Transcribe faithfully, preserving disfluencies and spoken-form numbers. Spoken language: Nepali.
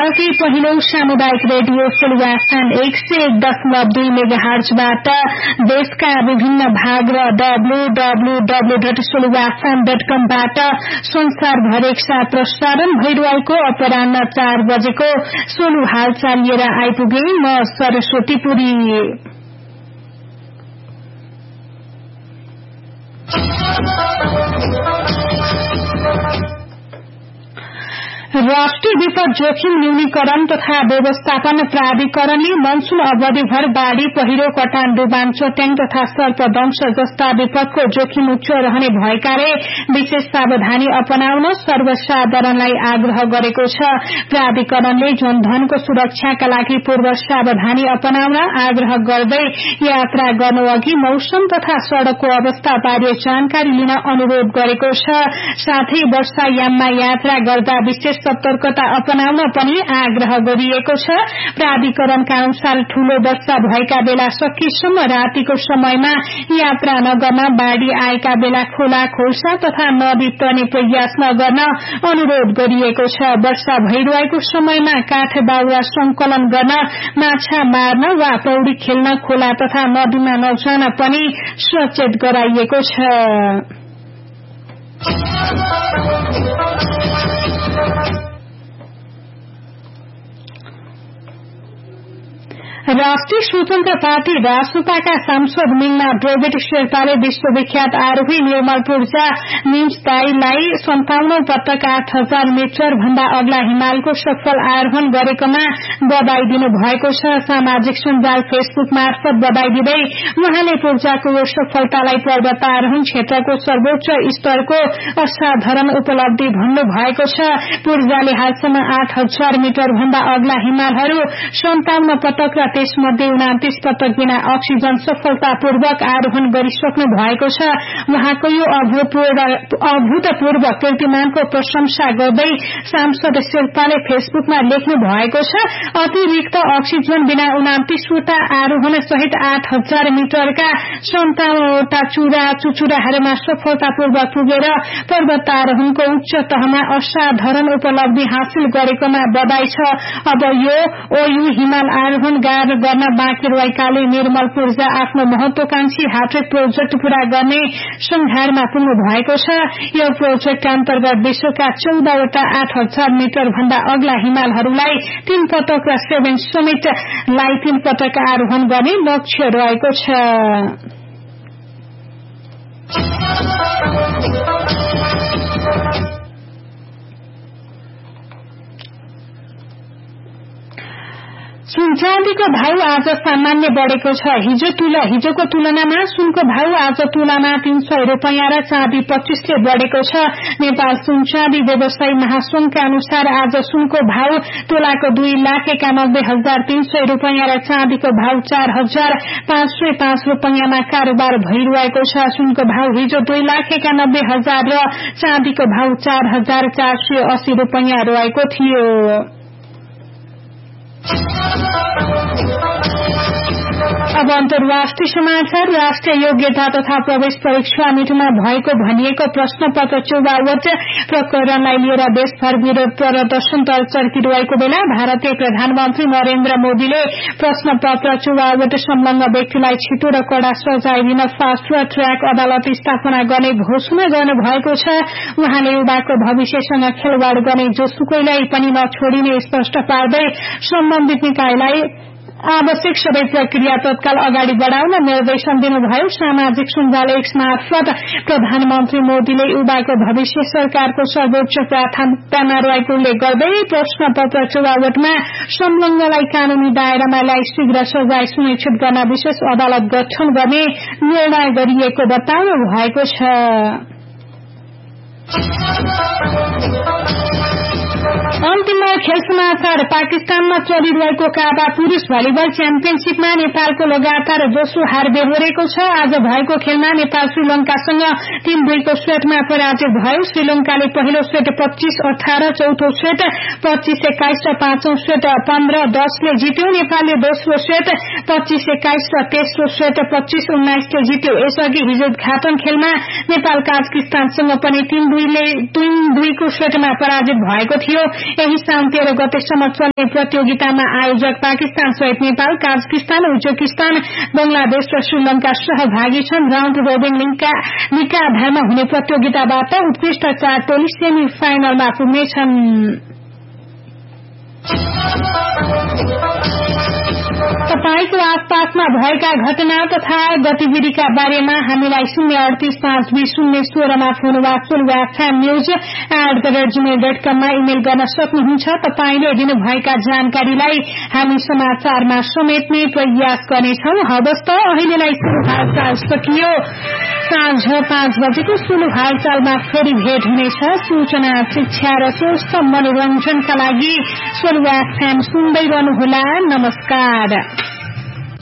नेपालकै पहिलो सामुदायिक रेडियो सेलुवा एफएम एक सय एक दशमलव दुई मेगाहर्जबाट देशका विभिन्न भाग र W W W dot सेलुवा FM dot कम बाट संसारभर एकसाथ प्रसारण भइरहेको अपराह्न चार बजेको सोलु हालचाल लिएर आइपुगे म सरस्वती पुरी। राष्ट्रिय विपद जोखिम न्यूनीकरण तथा व्यवस्थापन प्राधिकरणले मनसून अवधिभर बाढ़ी पहिरो कटान डुबान चट्याङ तथा सर्पदंश जस्ता विपदको जोखिम उच्च रहने भएकाले विशेष सावधानी अपनाउन सर्वसाधारणलाई आग्रह गरेको छ। प्राधिकरणले जनधनको सुरक्षाका लागि पूर्व सावधानी अपनाउन आग्रह गर्दै यात्रा गर्नु अघि मौसम तथा सड़कको अवस्था बारे जानकारी लिन अनुरोध गरेको छ। साथै वर्षायाममा यात्रा गर्दा विशेष सतर्कता अपनाउन पनि आग्रह गरिएको छ। प्राधिकरणका अनुसार ठूलो वर्षा भएका बेला सकेसम्म रातिको समयमा यात्रा नगर्न, बाढ़ी आएका बेला खोला खोल्सा तथा नदी तर्ने प्रयास नगर्न अनुरोध गरिएको छ। वर्षा भइरहेको समयमा काठ बाउरा संकलन गर्न, माछा मार्न वा पौडी खेल्न खोला तथा नदीमा नजान पनि सचेत गराइएको छ। राष्ट्रिय स्वतन्त्र पार्टी रासपाका सांसद मिङमा डेभिड शेर्पाले विश्वविख्यात आरोही निर्मल पूर्जा निम्स दाईलाई सन्ताउन्न पटक आठ हजार मिटर भन्दा अग्ला हिमालको सफल आरोहण गरेकोमा बधाई दिनु भएको छ। सामाजिक सञ्जाल फेसबुक मार्फत बधाई दिँदै उहाँले पूर्जाको यो सफलतालाई पर्वतारोहण क्षेत्रको सर्वोच्च स्तरको असाधारण उपलब्धि भन्नु भएको छ। पूर्जाले हालसम्म आठ हजार मिटर भन्दा अग्ला हिमालहरू सन्ताउन्न पटक र त्यसमध्ये उनातीस पटक बिना अक्सिजन सफलतापूर्वक आरोहण गरिसक्नु भएको छ। उहाँको यो अभूतपूर्व कीर्तिमानको प्रशंसा गर्दै सांसद शेर्पाले फेसबुकमा लेख्नु भएको छ। अतिरिक्त अक्सिजन बिना उनातीसवटा आरोहण सहित आठ हजार मिटरका सन्ताउन्नवटा चुरा चुचुराहरूमा सफलतापूर्वक पुगेर पर्वतारोहणको उच्च तहमा असाधारण उपलब्धि हासिल गरेकोमा बधाई छ। अब यो ओयू हिमाल आरोहण गर्न बाँकी रहेकाले निर्मल पूर्जा आफ्नो महत्वाकांक्षी हार्टेड प्रोजेक्ट पूरा गर्ने संहारमा पुग्नु भएको छ। यो प्रोजेक्ट अन्तर्गत विश्वका चौधवटा आठ हजार मिटर भन्दा अग्ला हिमालहरूलाई तीन पटक र सेभेन समिटलाई तीन पटक आरोहण गर्ने लक्ष्य रहेको छ। सुन चाँदीको भाव आज सामान्य बढ़ेको छ। हिजो तुल हिजोको तुलनामा सुनको भाव आज तुलामा तीन सय रूपियाँ र चाँदी पच्चीसले बढ़ेको छ। नेपाल सुन चाँदी व्यवसायी महासंघका अनुसार आज सुनको भाव तोलाको दुई लाख एकानब्बे हजार तीन सय रूपियाँ र चाँदीको भाव चार हजार पाँच सय पाँच रूपियाँमा कारोबार भइरहेको छ। सुनको भाव हिजो दुई लाख एकानब्बे हजार र चाँदीको भाव चार हजार चार सय अस्सी रूपियाँ रहेको थियो। अब अन्तर्राष्ट्रिय समाचार। राष्ट्रिय योग्यता तथा प्रवेश परीक्षा मिटोमा भएको भनिएको प्रश्न पत्र चौवावट प्रकरणलाई लिएर देशभर विरोध प्रदर्शन चर्किरहेको बेला भारतीय प्रधानमन्त्री नरेन्द्र मोदीले प्रश्न पत्र चौवावट संलग्न व्यक्तिलाई छिटो र कड़ा सजाय दिन फास्ट ट्र्याक अदालत स्थापना गर्ने घोषणा गर्नु भएको छ। उहाँले युवाको भविष्यसँग खेलवाड़ गर्ने जोसुकैलाई पनि नछोडिने स्पष्ट पार्दै सम्बन्धित निकायलाई आवश्यक सबै प्रक्रिया तत्काल अगाडि बढ़ाउन निर्देशन दिनुभयो। सामाजिक सञ्जाल एक्स मार्फत प्रधानमन्त्री मोदीले युवाको भविष्य सरकारको सर्वोच्च प्राथमिकतामा रहेको उल्लेख गर्दै प्रश्न पत्र चौवावटमा संलग्नलाई कानूनी दायरामा ल्याई शीघ्र सजाय सुनिश्चित गर्न विशेष अदालत गठन गर्ने निर्णय गरिएको बताउनु भएको छ। अन्तिममा खेल समाचार। पाकिस्तानमा चलिरहेको काबा पुरूष भलिबल च्याम्पियनशीपमा नेपालको लगातार दोस्रो हार बेहोरेको छ। आज भएको खेलमा नेपाल श्रीलंकासँग तीन दुईको सेटमा पराजित भयो। श्रीलंकाले पहिलो सेट पच्चीस अठारह, चौथो सेट पच्चीस एक्काइस र पाँचौं सेट पन्ध्र दसले जित्यो। नेपालले दोस्रो सेट पच्चीस एक्काइस र तेस्रो सेट पच्चीस उन्नाइसले जित्यो। यसअघि हिजो उद्घाटन खेलमा नेपाल काजाकिस्तानसँग पनि तीन दुईले तीन दुईको सेटमा पराजित भएको थियो। यही साउन तेह्र गते गतेसम्म चल्ने प्रतियोगितामा आयोजक पाकिस्तान सहित नेपाल, काजाकिस्तान, उज्बेकिस्तान, बंगलादेश र श्रीलंका सहभागी छन्। राउण्ड रोबिन लीगका आधारमा हुने प्रतियोगिताबाट उत्कृष्ट चार टोली सेमी फाइनलमा पुग्नेछन्। तपाईको आसपासमा भएका घटना तथा गतिविधिका बारेमा हामीलाई शून्य अडतीस पाँच बीस शून्य सोह्रमा फोन वा सोलुवाफ्याम news at the rate Gmail dot कममा इमेल गर्न सक्नुहुन्छ। तपाईले दिनुभएका जानकारीलाई हामी समाचारमा समेट्ने प्रयास गर्नेछौं। हवस् त अहिलेलाई सुरु हालचाल सकियो। साँझ पाँच बजेको सुरु हालचालमा फेरि भेट हुनेछ। सूचना, शिक्षा र स्वस्थ मनोरञ्जनका लागि सोलुवाफ्याम सुन्दै रहनुहोला। नमस्कार।